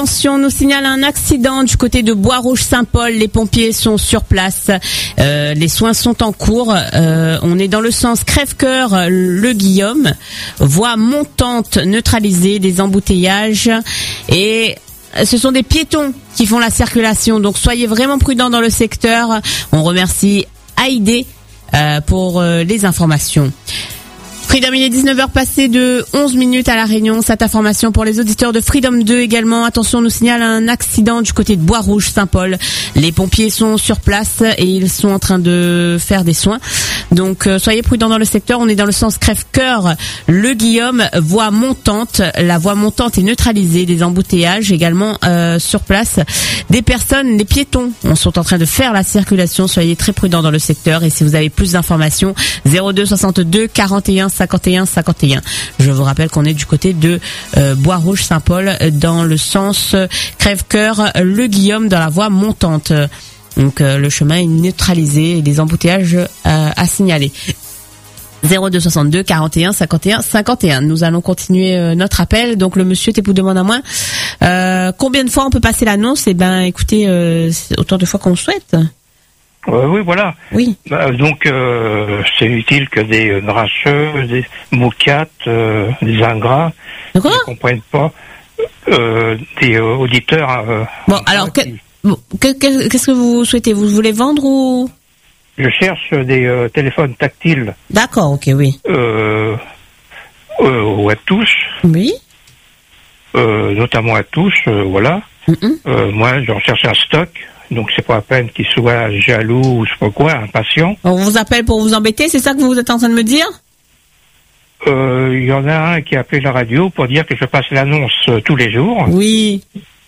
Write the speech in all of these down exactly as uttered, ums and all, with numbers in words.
Attention, on nous signale un accident du côté de Bois-Rouge-Saint-Paul. Les pompiers sont sur place. Euh, les soins sont en cours. Euh, on est dans le sens Crèvecoeur, Le Guillaume. Voie montante neutralisée, des embouteillages. Et ce sont des piétons qui font la circulation. Donc soyez vraiment prudents dans le secteur. On remercie Haïdé euh, pour euh, les informations. Freedom, il est dix-neuf heures passées de onze minutes à La Réunion. Cette information pour les auditeurs de Freedom deux également. Attention, on nous signale un accident du côté de Bois-Rouge-Saint-Paul. Les pompiers sont sur place et ils sont en train de faire des soins. Donc, euh, soyez prudents dans le secteur. On est dans le sens Crèvecoeur, Le Guillaume, voie montante. La voie montante est neutralisée. Des embouteillages également euh, sur place. Des personnes, des piétons, on sont en train de faire la circulation. Soyez très prudents dans le secteur. Et si vous avez plus d'informations, zéro deux soixante-deux quarante et un cinquante et un cinquante et un. Je vous rappelle qu'on est du côté de euh, Bois-Rouge-Saint-Paul dans le sens euh, Crèvecoeur, Le Guillaume dans la voie montante. Donc euh, le chemin est neutralisé et des embouteillages euh, à signaler. zéro deux soixante-deux quarante et un cinquante et un cinquante et un. Nous allons continuer euh, notre appel. Donc le monsieur Tépou demande à moi euh, combien de fois on peut passer l'annonce. Eh ben écoutez, euh, autant de fois qu'on le souhaite. Euh, oui, voilà. Oui. Bah, donc, euh, c'est utile que des euh, dracheux, des moucates, euh, des ingrats De quoi ne comprennent pas euh, des euh, auditeurs. Euh, bon, alors, que, qui... bon, que, que, qu'est-ce que vous souhaitez? Vous voulez vendre ou... Je cherche des euh, téléphones tactiles. D'accord, ok, oui. Euh, euh, ou à touche. Oui. Euh, notamment à touche, euh, voilà. Mm-hmm. Euh, moi, j'en cherche un stock. Donc, c'est pas à peine qu'il soit jaloux ou je sais pas quoi, impatient. On vous appelle pour vous embêter, c'est ça que vous êtes en train de me dire? Euh, il y en a un qui a appelé la radio pour dire que je passe l'annonce euh, tous les jours. Oui.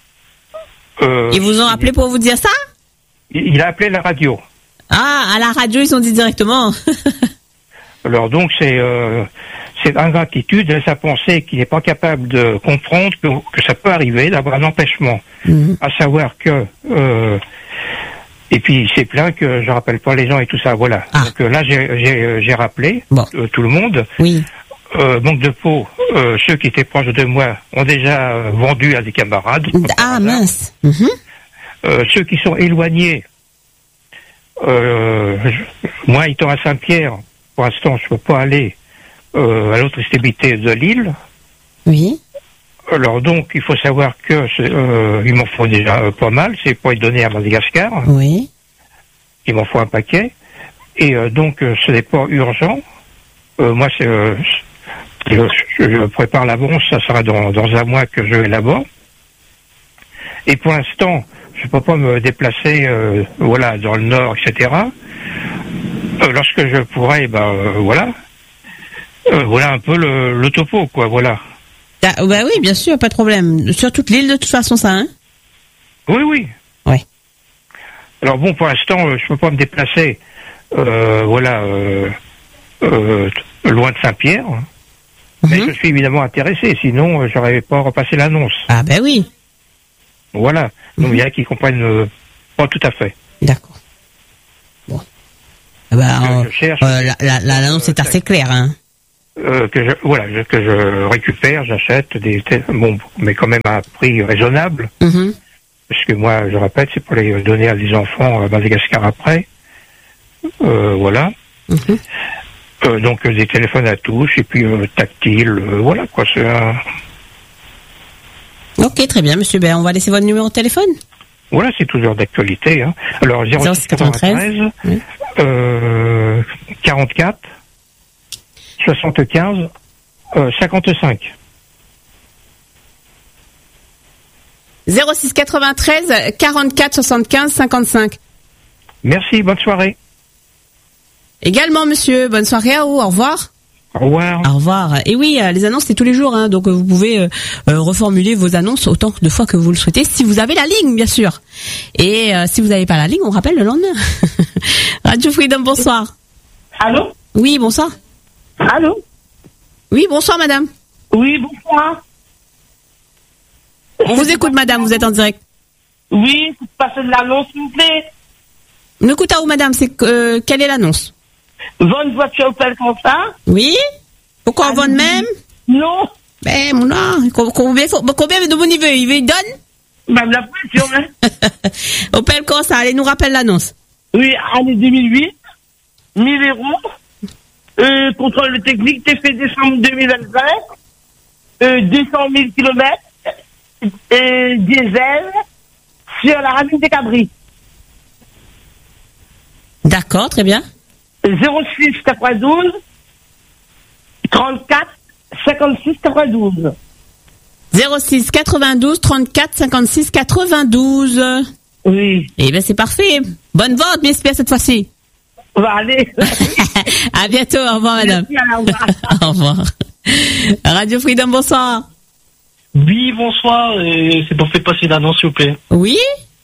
Euh, Ils vous ont appelé pour vous dire ça? Il, il a appelé la radio. Ah, à la radio, ils ont dit directement. Alors donc, c'est euh, c'est ingratitude, laisse à penser qu'il n'est pas capable de comprendre que, que ça peut arriver d'avoir un empêchement. Mmh. À savoir que... Euh, et puis, il s'est plaint que je rappelle pas les gens et tout ça, voilà. Ah. Donc euh, là, j'ai, j'ai, j'ai rappelé bon. euh, tout le monde. Oui. Euh, manque de peau, euh, ceux qui étaient proches de moi ont déjà euh, vendu à des camarades. Ah, mince. Mmh. Euh, ceux qui sont éloignés, euh, je, moi, étant à Saint-Pierre, pour l'instant, je peux pas aller euh, à l'autre extrémité de l'île. Oui. Alors donc, il faut savoir que euh, il m'en faut déjà euh, pas mal, c'est pour être donné à Madagascar. Oui. Il m'en faut un paquet. Et euh, donc, euh, ce n'est pas urgent. Euh, moi, c'est, euh, je, je prépare l'avance, ça sera dans, dans un mois que je vais là-bas. Et pour l'instant, je peux pas me déplacer, euh, voilà, dans le nord, et cetera. Euh, lorsque je pourrai, ben euh, voilà, euh, voilà un peu le, le topo, quoi, voilà. Ah, bah oui, bien sûr, pas de problème. Sur toute l'île, de toute façon, ça, hein? Oui, oui. Oui. Alors bon, pour l'instant, euh, je peux pas me déplacer, euh, voilà, euh, euh, loin de Saint-Pierre. Mm-hmm. Mais je suis évidemment intéressé, sinon euh, j'aurais pas repassé l'annonce. Ah ben oui. Voilà. Donc il mm-hmm. y a qui comprennent euh, pas tout à fait. D'accord. Bon. Eh ben, euh, je cherche, euh, la, la, la, l'annonce est assez claire, hein. Euh, que je, voilà, je, que je récupère, j'achète des, bon, mais quand même à un prix raisonnable. Mm-hmm. Parce que moi, je répète, c'est pour les donner à des enfants à Madagascar après. Euh, voilà. Mm-hmm. Euh, donc des téléphones à touche et puis euh, tactile, euh, voilà quoi. C'est un... Ok, très bien, monsieur. Ben, on va laisser votre numéro de téléphone. Voilà, c'est toujours d'actualité. Hein. Alors zéro six quatre-vingt-treize, oui. euh, quarante-quatre. soixante-quinze, euh, cinquante-cinq. zéro six quatre-vingt-treize, quarante-quatre, soixante-quinze, cinquante-cinq. Merci, bonne soirée. Également, monsieur, bonne soirée à vous, au revoir. Au revoir. Au revoir. Et oui, euh, les annonces, c'est tous les jours, hein, donc euh, vous pouvez euh, euh, reformuler vos annonces autant de fois que vous le souhaitez, si vous avez la ligne, bien sûr. Et euh, si vous n'avez pas la ligne, on rappelle le lendemain. Radio Freedom, bonsoir. Allô? Oui, bonsoir. Allô? Oui, bonsoir, madame. Oui, bonsoir. On vous écoute, madame, vous êtes en direct. Oui, vous passez de l'annonce, s'il vous plaît. On écoute à vous, madame, c'est euh, quelle est l'annonce? Vendre une voiture Opel comme ça? Oui. Pourquoi on vend même? Non. Ben, mon combien, combien de mon niveau il veut, il donne? Bah, la pression, hein. Opel Corsa, allez, nous rappelle l'annonce. Oui, année deux mille huit, mille euros. Euh, contrôle technique, T fait décembre deux mille vingt-cinq. Euh, deux cent mille kilomètres. Euh, diesel. Sur la ravine des Cabris. D'accord, très bien. zéro six quatre-vingt-douze. trente-quatre cinquante-six quatre-vingt-douze. zéro six quatre-vingt-douze trente-quatre cinquante-six quatre-vingt-douze. Oui. Eh bien, c'est parfait. Bonne vente, j'espère, cette fois-ci. On va aller. À bientôt. Au revoir, madame. Merci, au revoir. Au revoir. Radio Freedom, bonsoir. Oui, bonsoir. Et c'est pour faire passer l'annonce, s'il vous plaît. Oui?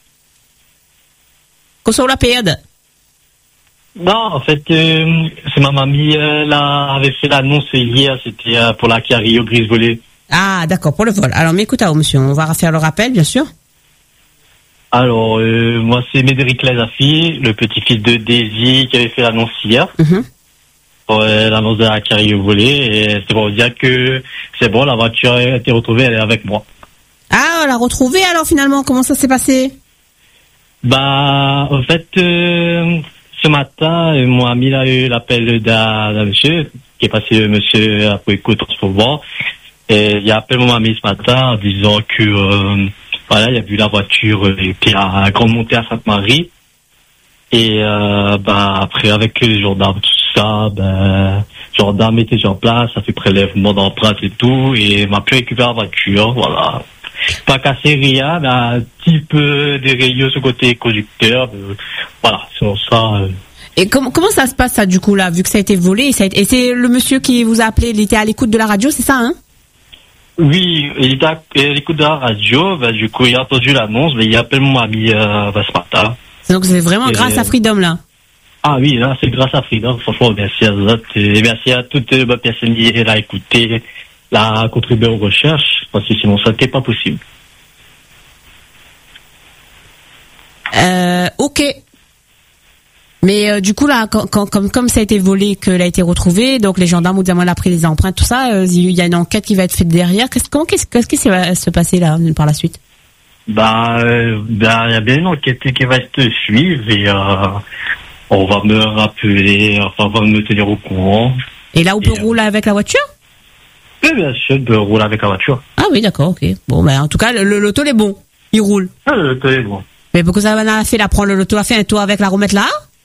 Qu'on soit la période. Non, en fait, euh, c'est ma mamie, elle a- avait fait l'annonce hier, c'était euh, pour la Cario Grise volée. Ah, d'accord, pour le vol. Alors, mais écoute, monsieur, on va refaire le rappel, bien sûr. Alors, euh, moi, c'est Médéric Lazafi, le petit-fils de Daisy, qui avait fait l'annonce hier. Mhm. Pour euh, l'annonce de la Cario volée. Et c'est pour dire que c'est bon, la voiture a été retrouvée, elle est avec moi. Ah, on l'a retrouvé, alors, finalement, comment ça s'est passé? Bah, en fait, euh, ce matin, euh, mon ami a eu l'appel d'un d'un monsieur, qui est passé, euh, monsieur, après écoute, en ce moment. Et il a appelé mon ami ce matin en disant que, euh, voilà, il a vu la voiture euh, qui a à grande montée à Sainte-Marie. Et, euh, bah, après, avec les gendarmes, tout ça, ben, gendarme était sur place, ça fait prélèvement d'empreintes et tout, et m'a pu récupérer la voiture, voilà. Pas cassé rien, mais un petit peu déraillé sur le côté conducteur, euh, voilà, sur ça, euh, Et comment comment ça se passe, ça, du coup, là, vu que ça a été volé, et, ça a été- et c'est le monsieur qui vous a appelé, il était à l'écoute de la radio, c'est ça, hein? oui, il était à à l'écoute de la radio, bah, du coup, il a entendu l'annonce, mais il appelle mon ami euh, bah, ce matin. Donc, c'est vraiment Et- grâce à Freedom, là. Ah oui, là, c'est grâce à Frida, franchement, merci à Zot, et merci à toutes les bonnes personnes qui l'ont écouté, l'a contribué aux recherches, parce que sinon, ça n'était pas possible. Euh, ok. Mais euh, du coup là, quand, quand, comme comme ça a été volé, qu'elle a été retrouvée, donc les gendarmes ont dit elle a pris les empreintes, tout ça, euh, il y a une enquête qui va être faite derrière. Qu'est-ce comment qu'est-ce qu'est-ce qui va se passer là par la suite? Bah, euh, bah, il y a bien une enquête qui va se suivre et euh, on va me rappeler, enfin, on va me tenir au courant. Et là, on peut Et, euh, rouler avec la voiture? Oui, bien sûr, de rouler avec la voiture. Ah oui, d'accord, ok. Bon, ben en tout cas, le, le loto il est bon, il roule. Ah, le temps est bon. Mais pourquoi ça va fait la prendre le loto, a fait un tour avec la remettre là?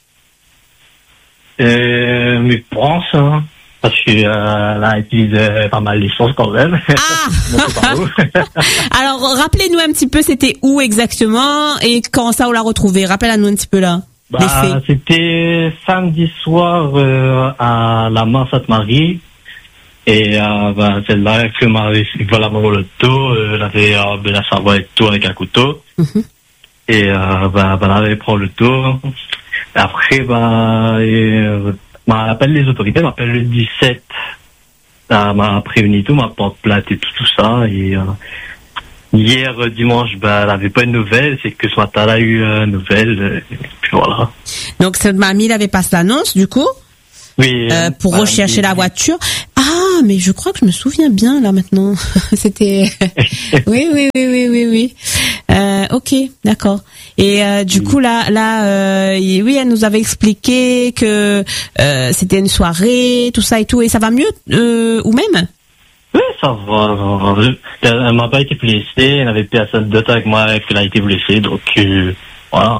Euh, mais je pense, hein, parce qu'elle euh, a utilisé pas mal d'essence quand même. Ah On sait pas où. Alors, rappelez-nous un petit peu, c'était où exactement et quand ça on l'a retrouvé. Rappelle-nous un petit peu là. Les Bah, faits. c'était samedi soir euh, à la Mare Sainte-Marie. Et euh, bah, celle-là, que m'a voilà mon loto, euh, elle avait euh, ben, la savoir et tout avec un couteau. Mhm. Et euh, bah, bah, elle avait pris le tour. Et après, bah, et, euh, m'a appelé les autorités, m'appelle le dix-sept. Ça m'a prévenu tout, m'a porte plainte et tout, tout ça. Et euh, hier, euh, dimanche, bah, elle avait pas une nouvelle. C'est que ce matin, elle a eu une nouvelle. euh, Et puis voilà. Donc cette mamie, elle avait passé l'annonce du coup. Oui. Euh, pour bah, rechercher oui. la voiture. Ah, mais je crois que je me souviens bien là maintenant. C'était. oui, oui, oui, oui, oui, oui. Euh, ok, d'accord. Et euh, du coup là, là, euh, y- oui, elle nous avait expliqué que euh, c'était une soirée, tout ça et tout, et ça va mieux euh, ou même. Oui, ça va. Elle m'a pas été blessée, elle n'avait personne d'autre avec moi qu'elle a été blessée, donc euh, voilà.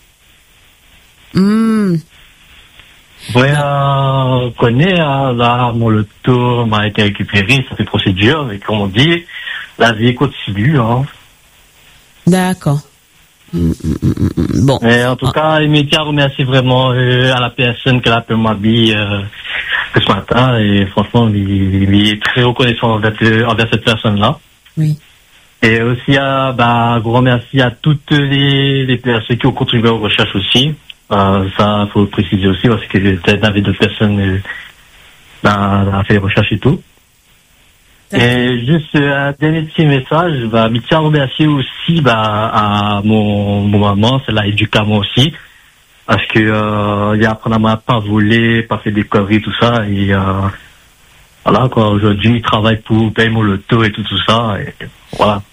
Hmm. Ouais, euh, on connaît, hein, là, mon loto m'a été récupéré, ça fait procédure, mais comme on dit, la vie continue, hein. D'accord. Hmm, hmm, hmm, hmm. Bon. Mais en tout cas, il me tient à remercier vraiment euh, à la personne qui a appelé ma vie euh, ce matin, et franchement, il, il est très reconnaissant envers, envers cette personne-là. Oui. Et aussi, à, bah, un grand merci à toutes les, les personnes qui ont contribué aux recherches aussi. Euh, ça, faut le préciser aussi, parce que y avait d'autres personnes euh, bah, à faire les recherches et tout. Et juste euh, un dernier petit message, bah, je tiens à remercier aussi bah, à mon, mon maman, c'est la éducamment aussi, parce que euh, il y a apprendre à pas voler, pas fait des conneries, tout ça, et euh, voilà quoi, aujourd'hui il travaille pour payer mon loto et tout, tout ça, et voilà.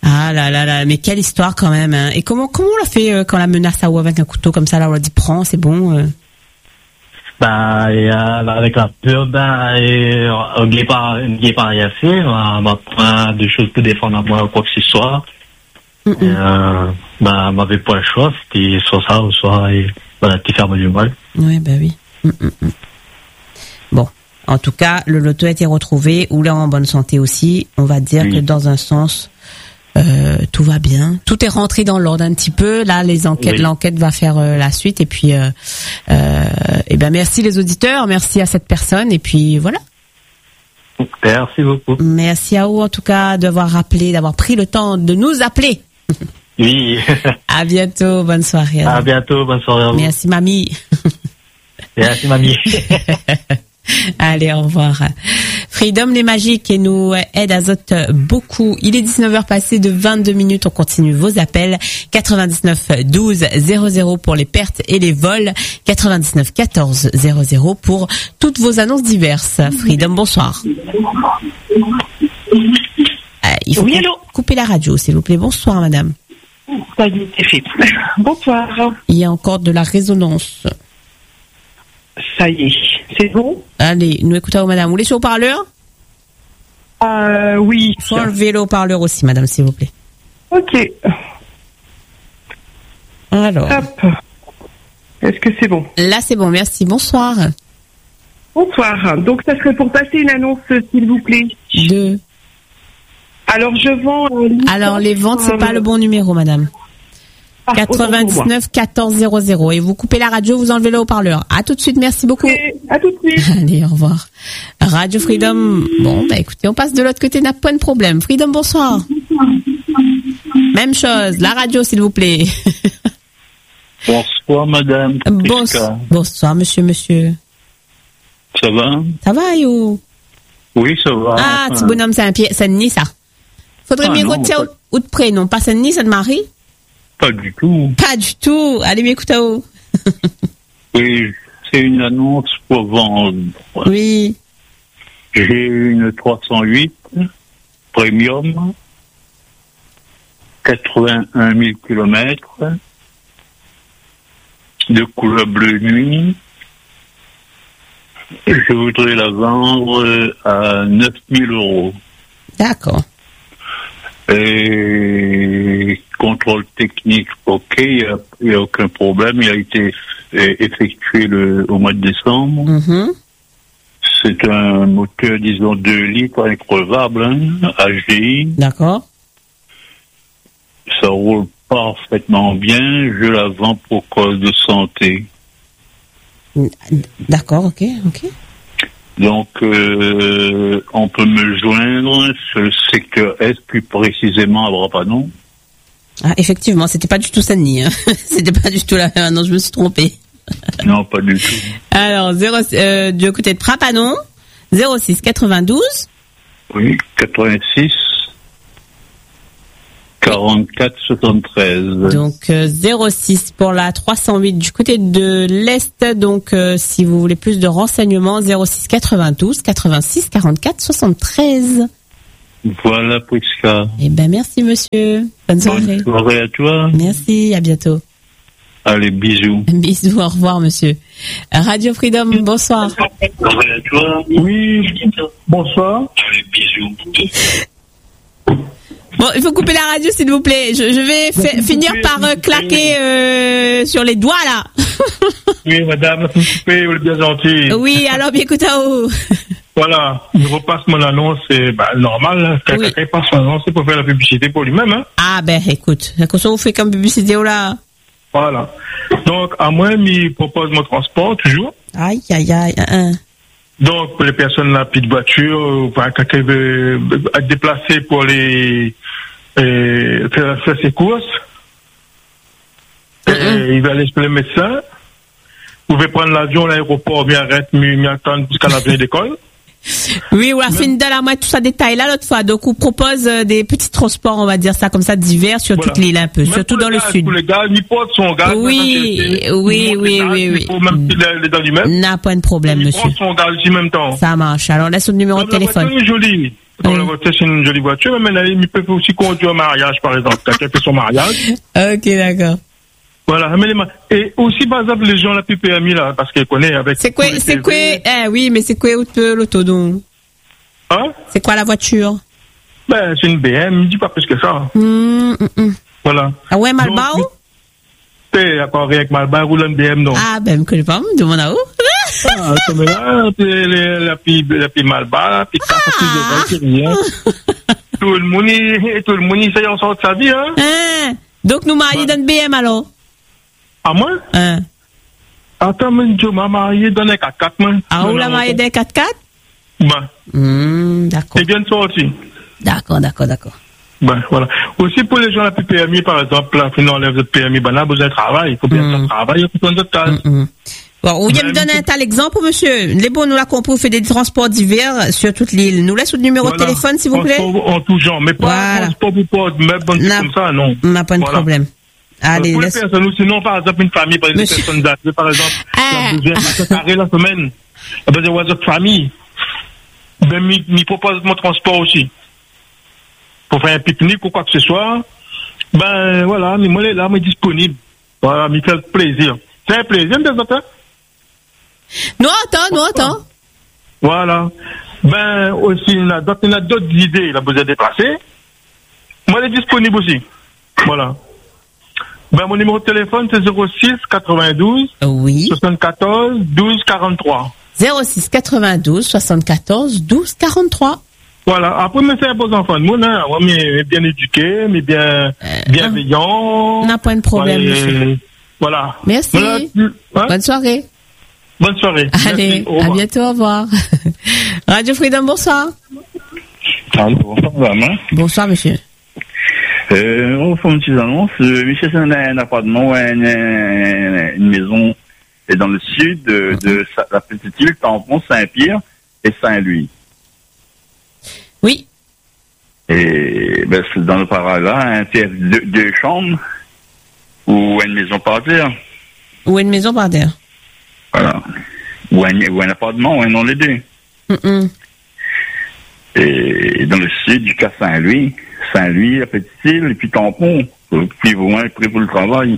Ah là là là, mais quelle histoire quand même. Hein. Et comment comment on l'a fait euh, quand la menace à ou avec un couteau comme ça, là, on l'a dit prends, c'est bon. Euh. Bah, et, euh, avec la peur, bah, et, on ne pas, pas rien faire, on m'a pas de choses pour défendre à moi ou quoi que ce soit. Mm -mm. Et, euh, bah, on m'avait pas le choix, c'était soit ça ou soit, et, voilà, t'es ferme du mal. Oui, bah oui. Mm -mm. Bon. En tout cas, le loto a été retrouvé, ou là en bonne santé aussi. On va dire oui. que dans un sens, euh, tout va bien. Tout est rentré dans l'ordre un petit peu. Là, les enquêtes, oui. l'enquête va faire euh, la suite. Et puis, euh, euh, et ben merci les auditeurs, merci à cette personne. Et puis voilà. Merci beaucoup. Merci à vous en tout cas d'avoir rappelé, d'avoir pris le temps de nous appeler. Oui. À bientôt, bonne soirée. À bientôt, bonne soirée à vous. Merci mamie. Merci mamie. Allez, au revoir. Freedom les magiques et nous aide Azote beaucoup. Il est dix-neuf heures passées de vingt-deux minutes. On continue vos appels. quatre-vingt-dix-neuf douze zéro zéro pour les pertes et les vols. quatre-vingt-dix-neuf quatorze zéro zéro pour toutes vos annonces diverses. Freedom, bonsoir. Euh, il faut oui, allô. couper la radio, s'il vous plaît. Bonsoir, madame. Ça y est, c'est fait. Bonsoir. Il y a encore de la résonance. Ça y est, c'est bon. Allez, nous écoutons, madame. Vous voulez sur haut-parleur? Euh, oui. Soit enlever le haut-parleur aussi, madame, s'il vous plaît. Ok. Alors. Hop. Est-ce que c'est bon? Là, c'est bon, merci. Bonsoir. Bonsoir. Donc, ça serait pour passer une annonce, s'il vous plaît. De. Alors, je vends. Euh, Alors, les ventes, c'est euh... pas le bon numéro, madame. Ah, quatre-vingt-dix-neuf quatorze zéro zéro et vous coupez la radio, vous enlevez le haut-parleur. À tout de suite, merci beaucoup. Okay, à tout de suite. Allez, au revoir. Radio Freedom. Bon, bah écoutez, on passe de l'autre côté, n'a pas de problème. Freedom, bonsoir. Même chose, la radio, s'il vous plaît. Bonsoir, madame. Bonsoir, bonsoir, monsieur, monsieur. Ça va? Ça va, yo? Oui, ça va. Ah, petit bonhomme, c'est un pied, c'est un nid, ça. Faudrait ah, mieux retirer pas... ou de prénom, pas un nid, ça de mari? Pas du tout. Pas du tout. Allez, m'écoutez. Oui, c'est une annonce pour vendre. Oui. J'ai une trois cent huit Premium, quatre-vingt-un mille kilomètres, de couleur bleu nuit. Je voudrais la vendre à neuf mille euros. D'accord. Et contrôle technique, ok, il n'y a, a aucun problème. Il a été effectué le, au mois de décembre. Mm-hmm. C'est un moteur, disons, deux litres increvable, hein, H D I. D'accord. Ça roule parfaitement bien. Je la vends pour cause de santé. D'accord, ok, ok. Donc, euh, on peut me joindre sur le secteur S, plus précisément à Brapanon. Ah, effectivement, c'était pas du tout Saint-Denis. Hein. C'était pas du tout la même. Non, je me suis trompée. Non, pas du tout. Alors, zéro, euh, du côté de Brapanon, zéro six quatre-vingt-douze. Oui, quatre-vingt-six. quarante-quatre soixante-treize. Donc euh, zéro six pour la trois cent huit du côté de l'Est. Donc euh, si vous voulez plus de renseignements, zéro six quatre-vingt-douze quatre-vingt-six quarante-quatre soixante-treize. Voilà, Prisca. Eh ben merci monsieur. Bonne soirée. Bonne soirée à toi. Merci, à bientôt. Allez, bisous. Bisous, au revoir monsieur. Radio Freedom, bonsoir. Bonne soirée à toi. Oui, bonsoir. Allez, bisous. Bon, il faut couper la radio, s'il vous plaît. Je, je vais fa- finir par euh, claquer euh, sur les doigts, là. Oui, madame, vous coupez, vous êtes bien gentil. Oui, alors, bien écoute, oh. Voilà, je repasse mon annonce, c'est bah, normal. Hein. Quelqu'un oui. passe son annonce, c'est pour faire la publicité pour lui-même. Hein. Ah, ben, écoute, qu'est-ce que vous faites comme publicité, là? Voilà. Donc, à moi, il propose mon transport, toujours. Aïe, aïe, aïe, hein. Donc, pour les personnes là, plus de voiture, enfin, quelqu'un veut être déplacé pour les euh, faire, faire ses courses, mm-hmm. et il va aller chez le médecin. Vous pouvez prendre l'avion à l'aéroport, bien arrête, bien attendre jusqu'à l'avion d'école. Oui, on a fait une de la moitié tout ça détail là l'autre fois. Donc, on propose euh, des petits transports, on va dire ça comme ça, divers sur voilà. toute l'île un peu, même surtout dans le gaz, sud. Pour les gars, ils portent son gaz. Oui, oui, oui, oui, oui. Même s'il est dans lui-même. N'a pas de problème, monsieur. Il porte son gaz en même temps. Ça marche. Alors, laisse le numéro de téléphone. La voiture est jolie. Quand Oui. la voiture, c'est une jolie voiture, mais maintenant, il peut aussi conduire au mariage, par exemple. Quelqu'un fait son mariage. Ok, d'accord. Voilà. Mais les ma- Et aussi, par exemple, les gens, la plus P M I, là, parce qu'elle connaît avec. C'est quoi, tous les c'est T V. quoi, eh oui, mais c'est quoi l'auto, donc? Hein? C'est quoi la voiture? Ben, c'est une B M, il dit pas plus que ça. Hum, hum, hum. Voilà. Ah ouais, Malbao? Donc, t'es d'accord avec Malbao, roule un B M, non? Ah, ben, je ne connais pas, me demande à où? Ah, c'est là, puis les- la plus, la plus Malbao, puis ça, ça, c'est rien. Tout le monde, il- tout le monde, il sait en sort de sa vie, hein? Hein? Donc, nous mariés dans le B M, alors? À moi? Hein? Attends, mais je m'ai marié dans les quatre quatre, man. Ah, où la mariée des quatre quatre? Ben, Hum, d'accord. c'est bien sorti. D'accord, d'accord, d'accord. Ben, voilà. Aussi pour les gens la plus P M I, par exemple, là, qui enlève de P M I, ben, là, vous avez travail. Il faut bien Mm. faire travail, il faut prendre votre tâche. Hum, hum. Bon, vous voulez me Ben, donner un tel exemple, monsieur? Les bons, nous l'a compris, vous faites des transports divers sur toute l'île. Nous laisse votre numéro Voilà. de téléphone, s'il vous plaît? Transport en tout genre, mais pas Voilà. transport pour pas mettre bon truc N'a- comme ça, non. On n'a pas de Voilà. problème. Allez, pour laisse. les personnes, ou sinon, par exemple, une famille, par exemple, Monsieur- une personne âgée, par exemple, Ah. qui a besoin de carré la semaine, a besoin de votre famille, ben, m'y m'y propose mon transport aussi. Pour faire un pique-nique ou quoi que ce soit, ben, voilà, mais moi, là, moi, disponible. Voilà, m'y fait plaisir. C'est un plaisir, de votre. Non, attends, non, attends. Voilà. Ben, aussi, il y a d'autres il y a d'autres idées, il a besoin de déplacer. Moi, elle est disponible aussi. Voilà. Ben, mon numéro de téléphone, c'est zéro six quatre-vingt-douze Oui. soixante-quatorze douze quarante-trois. zéro six quatre-vingt-douze soixante-quatorze douze quarante-trois. Voilà. Après, mais c'est un beau enfant de moi, hein. Ouais, mais bien éduqué, mais bien, bienveillant. On n'a pas de problème, Ouais, monsieur. Voilà. Merci. Voilà. Hein? Bonne soirée. Bonne soirée. Allez, Merci. Au à revoir. bientôt, au revoir. Radio Freedom, bonsoir. Allô, bonsoir, madame. Bonsoir, monsieur. Euh, on fait une petite annonce. Euh, Michel, c'est un, un appartement ou une, une maison est dans le sud de, de Sa- la petite île, Tampon, Saint-Pierre et Saint-Louis. Oui. Et ben, c'est dans le paragraphe, hein, c'est deux, deux chambres ou une maison par terre. Ou une maison par terre. Voilà. Ou un, ou un appartement, ou un dans les deux. Hum, hum. Et dans le sud du cas Saint-Louis, Saint-Louis, la petite île, et puis Tampon, plus loin, près pour le travail.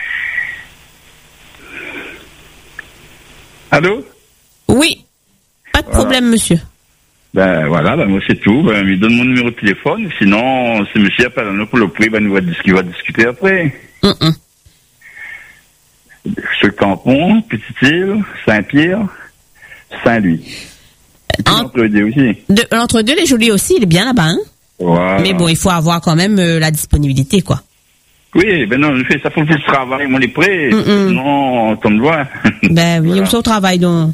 Allô? Oui. Pas de Voilà. problème, monsieur. Ben voilà, ben moi c'est tout. Ben, il donne mon numéro de téléphone, sinon, si monsieur appelle à nous pour le prix, ben, nous va, dis- il va discuter après. Hum, hum. Sur le Tampon, Petite Île, Saint-Pierre, Saint-Louis. Et puis En- entre deux aussi. De, l'entre-deux, les jolis aussi, il est bien là-bas, hein. Voilà. Mais bon, il faut avoir quand même euh, la disponibilité, quoi. Oui, ben non, je fais ça pour le travail, moi les prêts. Mm, mm. Non, tombe loin. Ben oui, Voilà. on se au travail, donc.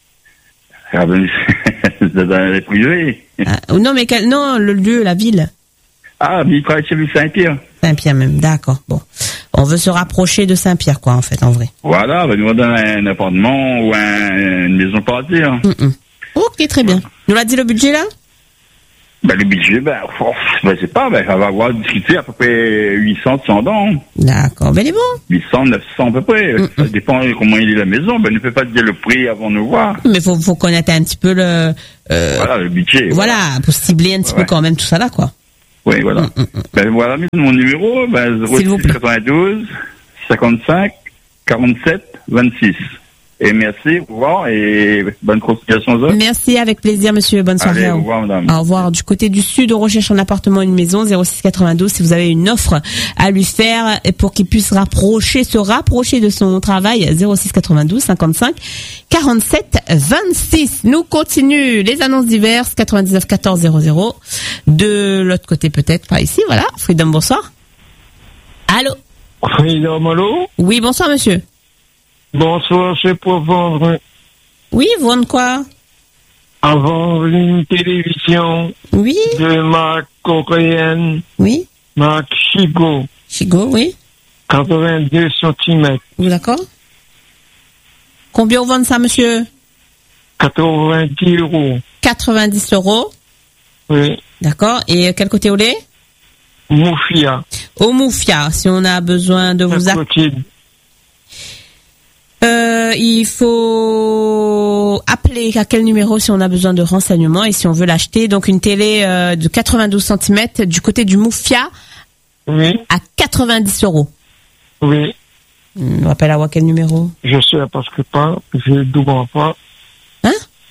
Ah ben, c'est dans les privés. Ah, non, mais quel, non, le lieu, la ville. Ah, mais il travaille chez Saint-Pierre. Saint-Pierre même, d'accord. Bon. On veut se rapprocher de Saint-Pierre, quoi, en fait, en vrai. Voilà, ben nous on donne un appartement ou un, une maison par terre. Hum, hum. Ok, très bien. Nous l'a dit le budget, là? Ben le budget, ben, oh, ben c'est pas, ben ça va avoir discuté à peu près huit cents, cent dents. D'accord, ben il est bon. huit cents, neuf cents à peu près. Mm, Ça dépend comment il est la maison. Ben ne peut pas dire le prix avant de nous voir. Mais faut, faut connaître un petit peu le... euh, Voilà, le budget. voilà, pour cibler un petit Ouais. peu quand même tout ça là, quoi. Oui, voilà. Mm, mm, mm. Ben voilà, mon numéro, ben S'il vous zéro six plaît. quatre-vingt-douze, cinquante-cinq, quarante-sept, vingt-six. Et merci, au revoir et bonne continuation. Zot. Merci, avec plaisir, monsieur. Bonne soirée. Allez, à au vous. revoir, madame. Au revoir. Du côté du sud, on recherche un appartement, une maison, zéro six quatre-vingt-douze, si vous avez une offre à lui faire pour qu'il puisse rapprocher, se rapprocher de son travail, zéro six quatre-vingt-douze, cinquante-cinq, quarante-sept, vingt-six. Nous continuons les annonces diverses, quatre-vingt-dix-neuf quatorze zéro zéro. De l'autre côté, peut-être, par ici, voilà. Freedom, bonsoir. Allô? Freedom, allô? Oui, bonsoir, monsieur. Bonsoir, c'est pour vendre, Oui, vendre quoi? à vendre une télévision Oui, de marque coréenne, oui. marque Chigo, Chigo, oui. quatre-vingt-deux centimètres, Vous d'accord? Combien on vend ça, monsieur? quatre-vingt-dix euros. quatre-vingt-dix euros. Oui, D'accord. Et quel côté au lait? Moufia. Au Moufia, si on a besoin de vous... À ac- côté, Euh, euh, il faut appeler à quel numéro si on a besoin de renseignements et si on veut l'acheter. Donc une télé euh, de quatre-vingt-douze centimètres du côté du Moufia Oui. à quatre-vingt-dix euros. Oui. On appelle à quel numéro? Je sais parce que pas, je ne comprends pas. Hein?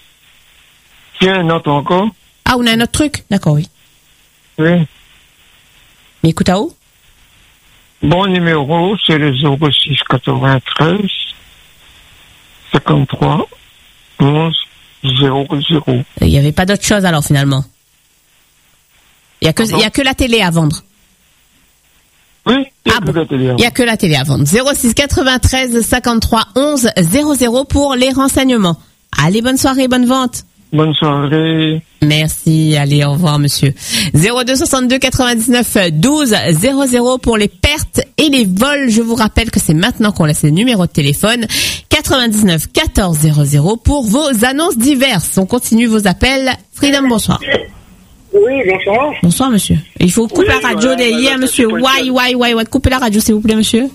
Tiens, un autre encore? Ah, on a un autre truc? D'accord, oui. Oui. Mais écoute à où? Bon numéro, c'est le zéro six quatre-vingt-treize cinquante-trois onze zéro zéro. Il n'y avait pas d'autre chose alors finalement. Il n'y a que, il y a que la télé à vendre. Oui, il y a Ah que bon. la télé. Il n'y a que la télé à vendre. zéro six quatre-vingt-treize cinquante-trois onze zéro zéro pour les renseignements. Allez, bonne soirée, bonne vente. Bonne soirée. Merci, allez, au revoir monsieur. zéro deux soixante-deux quatre-vingt-dix-neuf douze zéro zéro pour les pertes et les vols. Je vous rappelle que c'est maintenant qu'on laisse les numéros de téléphone. quatre-vingt-dix-neuf quatorze zéro zéro pour vos annonces diverses. On continue vos appels. Freedom, bonsoir. Oui, bonsoir. Bonsoir monsieur. Il faut couper Oui, la radio voilà, derrière voilà, monsieur. c'est Why, why, why, why. Coupez la radio s'il vous plaît monsieur.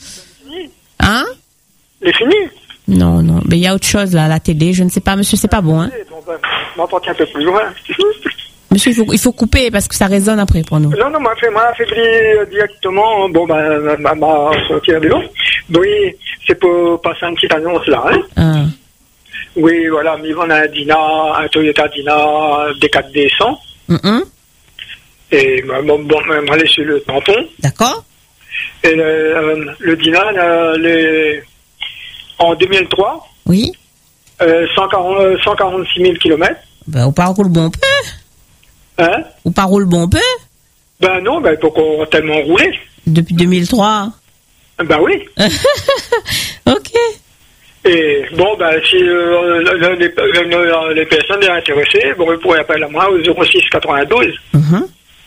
Hein? C'est fini. Non, non. Mais il y a autre chose là, à la télé. Je ne sais pas monsieur, c'est pas bon hein. Bon, ben, m'entendez un peu plus loin. Monsieur, il faut, il faut couper parce que ça résonne après pour nous. Non, non, m'a fait, m'a fait briller directement. Bon, ben, m'a, m'a sorti de l'eau. Oui, c'est pour passer une petite annonce là, hein. Ah. Oui, voilà, mais on a un Dina, un Toyota Dina D quatre D cent. Mm-mm. Et bon, bon, on aller sur le tampon. D'accord. Et le, le Dina, le, le, en deux mille trois, Oui. euh, cent quarante, cent quarante-six mille kilomètres. Ben, ou pas roule bon peu. Hein? Ou pas roule bon peu. Ben non, ben pourquoi on va tellement rouler? Depuis deux mille trois. Ben oui. Ok. Et bon, ben si euh, le- le- les, le- les personnes sont intéressées, bon, ils pourraient appeler à moi au zéro six quatre-vingt-douze Mhm.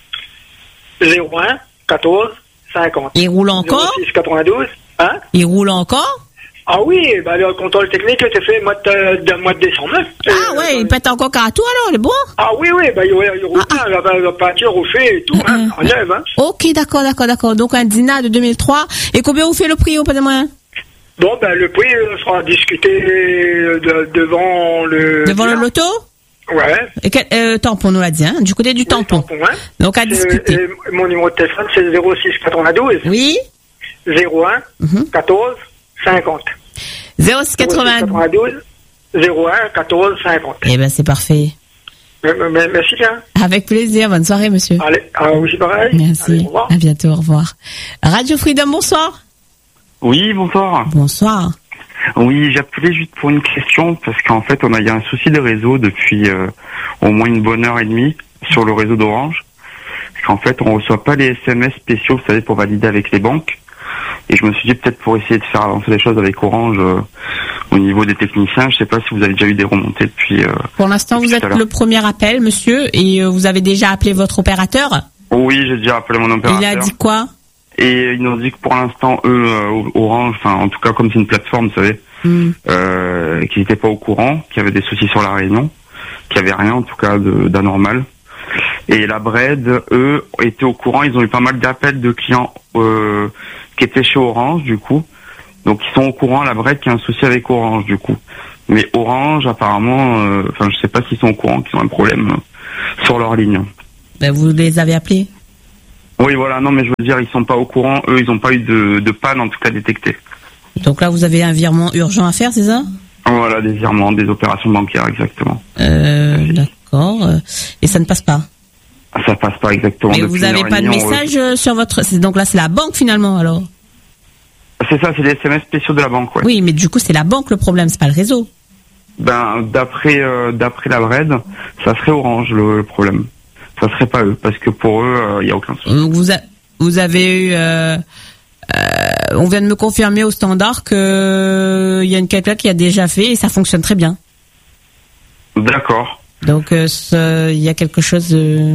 zéro un quatorze cinquante. Il roule encore? zéro six quatre-vingt-douze, hein? Il roule encore? Ah oui, ben le contrôle technique était fait au mois de, de, mois de décembre. Ah Euh, ouais, il pète encore à tout alors, il est bon? Ah oui, oui, ben il, il roule bien, la, la, la peinture au fait et tout, hein, en neuf, hein. Ok, d'accord, d'accord, d'accord. Donc un Dina de deux mille trois. Et combien vous fait le prix au pas de moyen? Bon, ben le prix euh, sera discuté euh, de- devant le... Devant le loto? Ouais. Et quel euh, tampon, nous l'a dit, hein? Du côté du tampon. tampon, hein. Donc à C'est- discuter. et mon numéro de téléphone, c'est zéro six quatre-vingt-douze Oui? zéro un Mhm. quatorze cinquante. zéro six quatre-vingt-douze. quatre-vingt-douze zéro un quatorze cinquante. Eh ben c'est parfait. Mais- mais- Merci bien. Avec plaisir. Bonne soirée, monsieur. Allez, à vous aussi pareil. Allez, Merci. au revoir. À bientôt. Au revoir. Radio Freedom, bonsoir. Oui, bonsoir. Bonsoir. Oui, j'appelais juste pour une question parce qu'en fait, on a eu un souci de réseau depuis euh, au moins une bonne heure et demie sur le réseau d'Orange. Parce qu'en fait, on reçoit pas les S M S spéciaux, vous savez, pour valider avec les banques. Et je me suis dit peut-être pour essayer de faire avancer les choses avec Orange euh, au niveau des techniciens. Je sais pas si vous avez déjà eu des remontées depuis. Euh, Pour l'instant, vous depuis êtes tout à l'heure. le premier appel, monsieur, et euh, vous avez déjà appelé votre opérateur. Oui, j'ai déjà appelé mon opérateur. Il a dit quoi? Et ils nous ont dit que pour l'instant, eux, euh, Orange, enfin en tout cas comme c'est une plateforme, vous savez, Hmm. euh, qu'ils n'étaient pas au courant, qu'il y avait des soucis sur la réunion, qu'il n'y avait rien en tout cas de- d'anormal. Et la Bred, eux, étaient au courant, ils ont eu pas mal d'appels de clients euh, qui étaient chez Orange du coup. Donc ils sont au courant, la Bred, qu'il y a un souci avec Orange du coup. Mais Orange, apparemment, euh, enfin je sais pas s'ils sont au courant qu'ils ont un problème euh, sur leur ligne. Ben, vous les avez appelés. Oui, voilà, non, mais je veux dire, ils sont pas au courant. Eux, ils n'ont pas eu de, de panne, en tout cas, détectée. Donc là, vous avez un virement urgent à faire, c'est ça? Voilà, des virements, des opérations bancaires, exactement. Euh, d'accord. Euh, Et ça ne passe pas. Ça passe pas exactement. Mais Depuis vous une n'avez heure et pas de demie, on- message euh, sur votre... c'est- Donc là, c'est la banque finalement, alors? C'est ça, c'est les S M S spéciaux de la banque, ouais. Oui, mais du coup, c'est la banque le problème, c'est pas le réseau. Ben, d'après euh, d'après la Bred, ça serait Orange le, le problème. Ça serait pas eux, parce que pour eux, il y a aucun souci. Donc vous, a- vous avez eu... euh, euh, on vient de me confirmer au standard que il y a une quelqu'un qui a déjà fait et ça fonctionne très bien. D'accord. Donc euh, ce- il y a quelque chose de...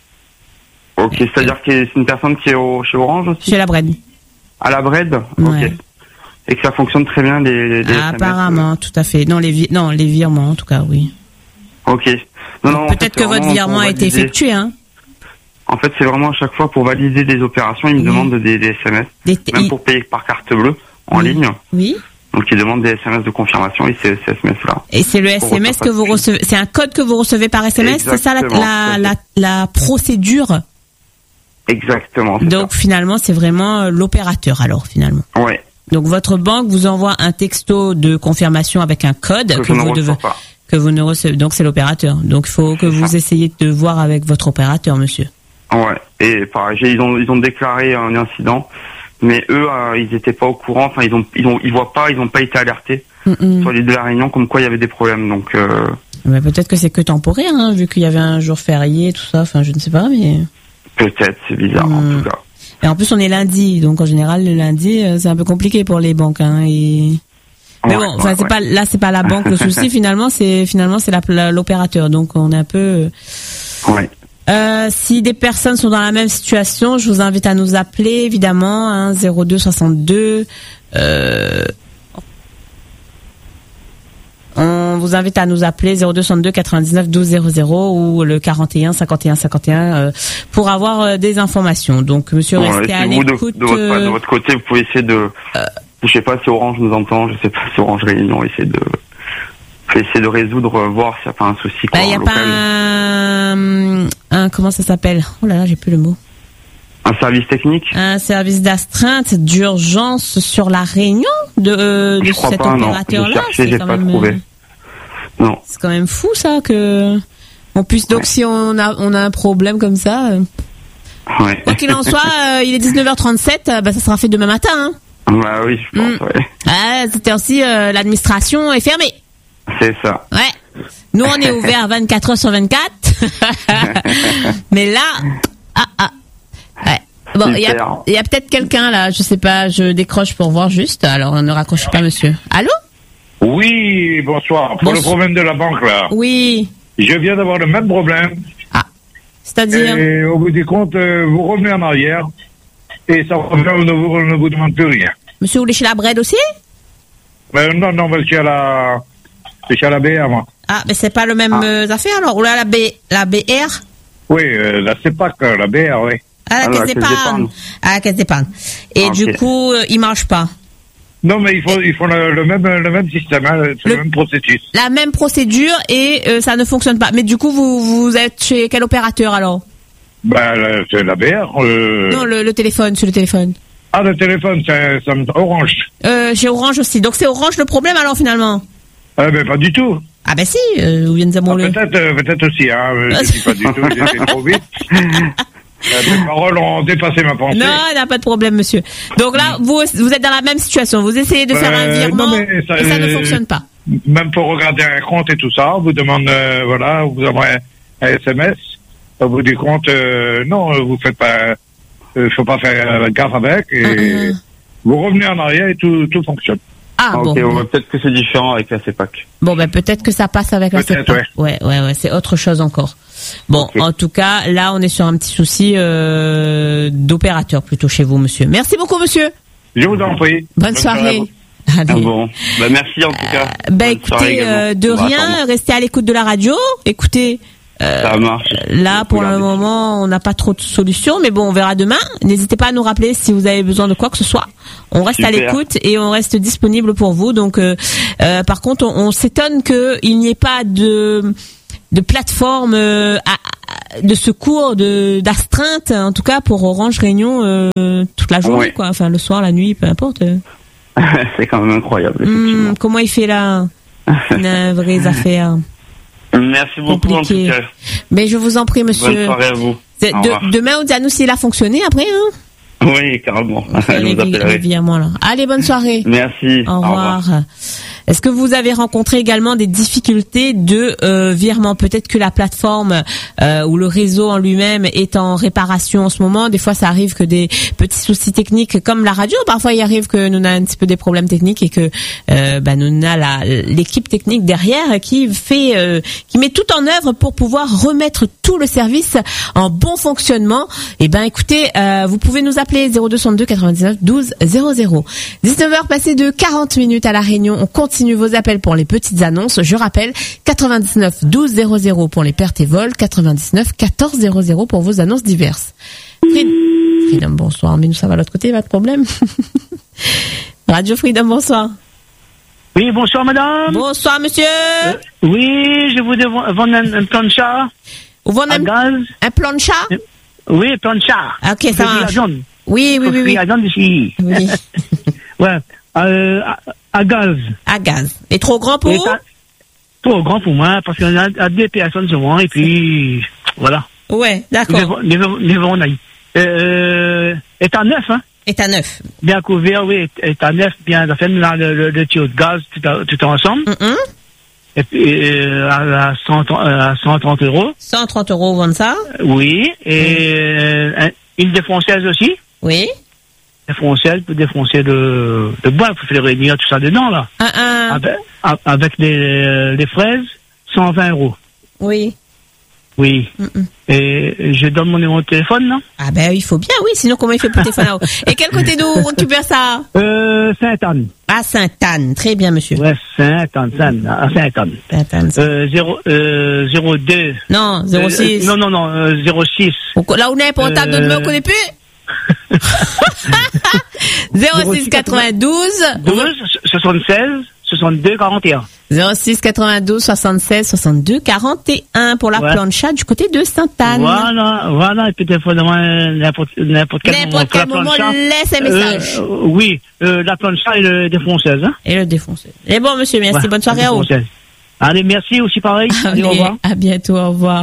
Ok, c'est-à-dire que c'est une personne qui est au, chez Orange aussi. chez la Bred. À la Bred. Ouais. Ok. Et que ça fonctionne très bien les. les les S M S, Apparemment, tout à fait. Non, les vi- non, les virements en tout cas, oui. Ok. Non, non, en fait, Peut-être c'est que votre vraiment virement pour a été valider- effectué, hein. En fait, c'est vraiment à chaque fois pour valider des opérations, ils me Oui. demandent des, des S M S, Des t- même il- pour payer par carte bleue en Oui. ligne. Oui. Donc ils demandent des S M S de confirmation et c'est ces S M S-là. Et c'est le S M S que vous recevez, c'est un code que vous recevez par S M S, c'est ça la, la, la, la procédure? Exactement. Donc ça. finalement, c'est vraiment l'opérateur alors finalement. Ouais. Donc votre banque vous envoie un texto de confirmation avec un code que, que vous devez pas. que vous ne recevez. Donc c'est l'opérateur. Donc il faut que vous ça. essayiez de voir avec votre opérateur, monsieur. Ouais. Et pareil, ils ont ils ont déclaré un incident, mais eux euh, ils étaient pas au courant. Enfin ils ont ils ont ils voient pas, ils ont pas été alertés mm-hmm. sur l'île de la Réunion comme quoi il y avait des problèmes. Donc euh... mais peut-être que c'est que temporaire, hein, vu qu'il y avait un jour férié, tout ça. Enfin je ne sais pas, mais. Peut-être, c'est bizarre mm. en tout cas. Et en plus on est lundi, donc en général le lundi c'est un peu compliqué pour les banques. Hein, et... Mais bon, enfin ouais, c'est ouais. pas là, c'est pas la banque le souci finalement, c'est finalement c'est la, l'opérateur. Donc on est un peu. Ouais. Euh, si des personnes sont dans la même situation, je vous invite à nous appeler évidemment, hein, zéro deux soixante-deux. Euh, on vous invite à nous appeler zéro deux soixante-deux quatre-vingt-dix-neuf douze zéro zéro ou le quarante et un cinquante et un cinquante et un euh, pour avoir euh, des informations. Donc monsieur, bon, restez à l'écoute. De, de, votre, de votre côté, vous pouvez essayer de. Euh, je sais pas si Orange nous entend, je sais pas si Orange Réunion essaie de. essayer de résoudre, voir s'il n'y a pas un souci. Il bah, n'y a pas un, un. Comment ça s'appelle? Oh là là, j'ai plus le mot. Un service technique? Un service d'astreinte d'urgence sur la Réunion de, euh, de cet opérateur-là? J'ai cherché, j'ai pas trouvé. Non. C'est quand même fou ça que on puisse. Donc ouais. si on a on a un problème comme ça. Euh... Ouais. Quoi qu'il en soit, euh, il est dix-neuf heures trente-sept. Euh, bah ça sera fait demain matin. Hein. Bah oui, je pense. Mm. Ouais. Ah, c'était aussi euh, l'administration est fermée. C'est ça. Ouais. Nous, on est ouvert vingt-quatre heures sur vingt-quatre. Mais là, ah, ah. Ouais. Bon, il y a, y a peut-être quelqu'un là, je sais pas, je décroche pour voir juste. Alors, ne raccrochez pas, monsieur. Allô? Oui, bonsoir. Pour bonsoir. Le problème de la banque, là. Oui. Je viens d'avoir le même problème. Ah. C'est-à-dire? Et au bout du compte, vous revenez en arrière. Et ça revient, on ne vous, on ne vous demande plus rien. Monsieur, vous voulez chez la Bred aussi? Ben, non, non, parce qu'il y a la... C'est chez la B R, moi. Ah, mais c'est pas le même ah. euh, affaire, alors? Ou là, la, B, la B R? Oui, euh, la C E P A C, la B R, oui. Ah, la caisse d'épargne. Ah, la caisse d'épargne. Et ah, du okay. coup, euh, il marche pas? Non, mais il faut, ils font le, le même, le même système, hein, c'est le, le même processus. La même procédure et euh, ça ne fonctionne pas. Mais du coup, vous, vous êtes chez quel opérateur, alors? Ben, c'est la B R. Euh... Non, le, le téléphone, sur le téléphone. Ah, le téléphone, c'est, c'est Orange. Euh, chez Orange aussi. Donc c'est Orange le problème, alors, finalement? Ah ben pas du tout. Ah ben si, euh, vous venez de ah, peut-être, euh, peut-être aussi, hein. Je dis pas du tout, j'ai fait trop vite. Les paroles ont dépassé ma pensée. Non, il n'y a pas de problème, monsieur. Donc là, vous, vous êtes dans la même situation. Vous essayez de faire euh, un virement non, mais ça, et ça ne fonctionne pas. Même pour regarder un compte et tout ça, on vous demande, euh, voilà, vous envoie un, un S M S. Au bout du compte, euh, non, vous faites pas, il euh, faut pas faire euh, gaffe avec. Et uh-huh. vous revenez en arrière et tout, tout fonctionne. Ah, ah bon. Ok, bon, peut-être que c'est différent avec la C E P A C. Bon, ben peut-être que ça passe avec la C E P A C. Ouais, ouais, ouais, ouais, c'est autre chose encore. Bon, okay. En tout cas, là, on est sur un petit souci euh, d'opérateur plutôt chez vous, monsieur. Merci beaucoup, monsieur. Je vous en prie. Bonne, Bonne soirée. Ah bon, bah merci en tout cas. Euh, bah écoutez, euh, de rien, restez à l'écoute de la radio. Écoutez. Euh, ça marche. Là, pour le moment, on n'a pas trop de solutions, mais bon, on verra demain. N'hésitez pas à nous rappeler si vous avez besoin de quoi que ce soit. On reste Super. à l'écoute et on reste disponible pour vous. Donc, euh, euh, par contre, on, on s'étonne qu'il n'y ait pas de de plateforme euh, à, de secours, de d'astreinte, en tout cas pour Orange Réunion euh, toute la journée, ouais. quoi. Enfin, le soir, la nuit, peu importe. C'est quand même incroyable. Hum, comment il fait là? Une vraie affaire. Merci beaucoup compliqué. En tout cas. Mais je vous en prie, monsieur. Bonne soirée à vous. De, demain, on dit nous s'il a fonctionné après, hein? Oui, carrément. Allez, là. Allez, bonne soirée. Merci. Au revoir. Au revoir. Est-ce que vous avez rencontré également des difficultés de euh, virement? Peut-être que la plateforme euh, ou le réseau en lui-même est en réparation en ce moment. Des fois, ça arrive que des petits soucis techniques, comme la radio. Parfois, il arrive que nous avons un petit peu des problèmes techniques et que euh, bah, nous avons la, l'équipe technique derrière qui fait, euh, qui met tout en œuvre pour pouvoir remettre tout le service en bon fonctionnement. Et ben, écoutez, euh, vous pouvez nous appeler zéro deux cent deux quatre-vingt-dix-neuf douze zéro zéro. dix-neuf heures passées de quarante minutes à La Réunion. On continue vos appels pour les petites annonces. Je rappelle, quatre-vingt-dix-neuf douze zéro zéro pour les pertes et vols, quatre-vingt-dix-neuf quatorze zéro zéro pour vos annonces diverses. Freedom, Freedom bonsoir. Mais nous, ça va de l'autre côté, pas de problème. Radio Freedom, bonsoir. Oui, bonsoir madame. Bonsoir monsieur. Euh, oui, je voudrais vendre un, un plan de chat. Vous vendez un, gaz. un plan de chat? Oui, un plan de chat. Ok, ça marche. Oui, oui, oui, oui. La viande ici. Oui. Ouais, euh, à, à gaz. À gaz. Et trop grand pour vous? Trop grand pour moi, parce qu'on a, a deux personnes souvent, et puis, voilà. Ouais, d'accord. Les, les, les vents, euh, est à neuf, hein? Est à neuf. Bien couvert, oui, est à neuf, bien, ça fait là, le, le, le tuyau de gaz, tout, à, tout ensemble. Mm-hmm. Et puis, euh, à, cent, à cent trente euros. cent trente euros, vendre ça? Oui, et mm. une défonceuse aussi. Oui. Défonceuse, pour défoncer de, de bois, pour faire réunir tout ça dedans, là. Uh -uh. Avec, avec les, les fraises, cent vingt euros. Oui. Oui. Mm -mm. Et je donne mon numéro de téléphone, non? Ah ben il faut bien, oui, sinon comment il fait pour téléphoner là-haut? Et quel côté d'où on récupère ça? Euh, Sainte-Anne. Ah, Sainte-Anne, très bien, monsieur. Ouais, Sainte-Anne, Sainte à Sainte-Anne. Sainte-Anne. Euh, zéro, euh, zéro deux. Non, zéro six. Euh, non, non, non, euh, zéro six. Là où on est portable euh... de demain, on connaît plus? zéro six quatre-vingt-douze. douze, soixante-seize, soixante-deux, quarante et un. zéro six quatre-vingt-douze, soixante-seize, soixante-deux, quarante et un pour la ouais. plancha du côté de Sainte-Anne. Voilà, voilà, et puis des fois, n'importe, n'importe quel n'importe quel moment, plancha, laisse un message. Euh, oui, euh, la plancha et le défonceuse, hein. Et le défonceuse. Et bon, monsieur, merci, ouais, bonne soirée à vous. Allez, merci aussi, pareil. Allez, Allez, au revoir. À bientôt, au revoir.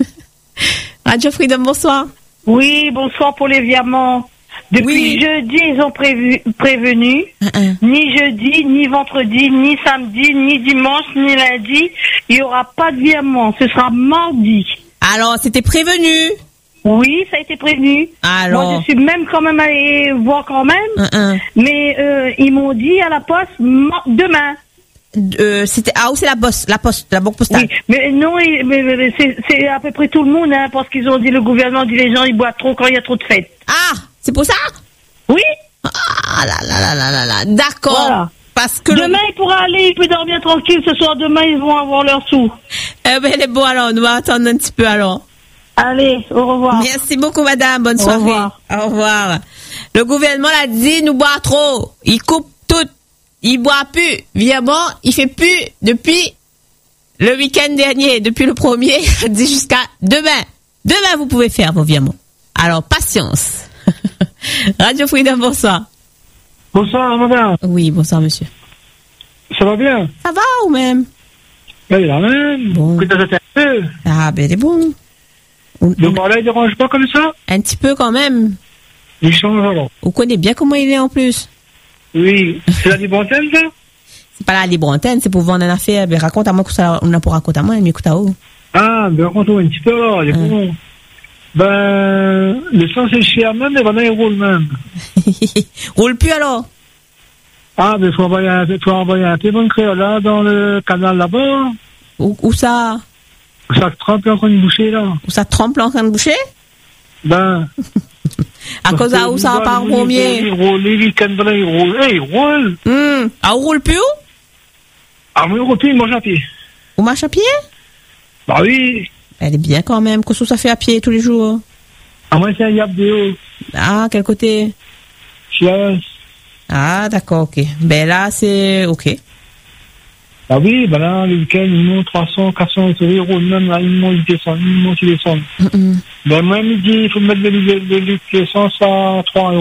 Radio Freedom, bonsoir. Oui, bonsoir pour les virements. Depuis oui. jeudi, ils ont prévu, prévenu. Uh-uh. Ni jeudi, ni vendredi, ni samedi, ni dimanche, ni lundi. Il n'y aura pas de virement. Ce sera mardi. Alors, c'était prévenu? Oui, ça a été prévenu. Alors. Moi, je suis même quand même allée voir quand même. Uh-uh. Mais euh, ils m'ont dit à la poste demain. Euh, c'était ah où c'est la poste, la poste, la banque postale. Oui, mais non, mais, mais, c'est, c'est à peu près tout le monde, hein, parce qu'ils ont dit, le gouvernement dit les gens ils boivent trop quand il y a trop de fêtes. Ah, c'est pour ça? Oui. Ah là là là là là là, d'accord. Voilà. Parce que demain le... il pourra aller, il peut dormir tranquille. Ce soir, demain ils vont avoir leurs sous. Eh ben elle est bon alors, on va attendre un petit peu alors. Allez, au revoir. Merci beaucoup madame, bonne soirée. Au revoir. Au revoir. Le gouvernement l'a dit, nous boit trop, il coupe tout. Il boit plus, évidemment, il fait plus depuis le week-end dernier, depuis le premier, dit jusqu'à demain. Demain, vous pouvez faire vos virements. Alors, patience. Radio Freedom, bonsoir. Bonsoir, madame. Oui, bonsoir, monsieur. Ça va bien? Ça va, ou même? Elle est la même. Bon. Que t'as un peu. Ah, ben, elle est bon. Le parler, il dérange pas comme ça? Un petit peu, quand même. Il change, alors. On connaît bien comment il est, en plus. Oui, c'est la libre antenne, ça? C'est pas la libre antenne, c'est pour vendre une affaire. Ben, raconte à moi que ça, on a pour raconter à moi, mais écoute à où? Ah, ben, raconte-moi un petit peu, alors, les bons. Ben, le sens est cher même, mais maintenant, il roule même. Roule plus, alors? Ah, ben, faut envoyer un, faut envoyer un peu bon créole, là, dans le canal, là-bas. Où, où ça? Où ça trempe en train de boucher, là. Où ça trempe en train de boucher? Ben. À cause de où ça va pas rouler? Il roule, les week-ends, il roule. Eh, il roule. Hum. Ah, on roule plus où? Ah, mais on roule plus, il marche à pied. On marche à pied? Bah oui. Elle est bien quand même. Qu'est-ce que ça fait à pied tous les jours? Ah, moi, c'est un yab de haut. Ah, quel côté? Chias. Ah, d'accord, ok. Ben là, c'est ok. Ah oui, ben là, le week-end, ils montent trois cents, quatre cents euros, même là, ils montent, ils descendent, ils montent, ils descendent. Mm-mm. Ben moi, il me dit, il faut mettre de l'essence à trois euros.